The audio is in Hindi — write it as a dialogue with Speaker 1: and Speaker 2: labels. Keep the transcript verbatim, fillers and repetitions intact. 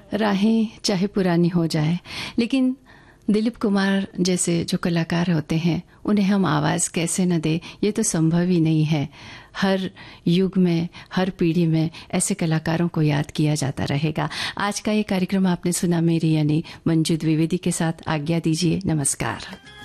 Speaker 1: राहें चाहे पुरानी हो जाए, लेकिन दिलीप कुमार जैसे जो कलाकार होते हैं उन्हें हम आवाज़ कैसे न दें, ये तो संभव ही नहीं है। हर युग में, हर पीढ़ी में ऐसे कलाकारों को याद किया जाता रहेगा। आज का ये कार्यक्रम आपने सुना मेरी यानी मंजू द्विवेदी के साथ। आज्ञा दीजिए, नमस्कार।